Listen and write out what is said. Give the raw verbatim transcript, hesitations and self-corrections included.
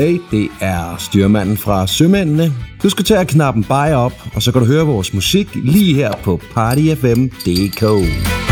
Hey, det er styrmanden fra Sømændene. Du skal tage knappen bare op, og så kan du høre vores musik lige her på party f m punktum d k.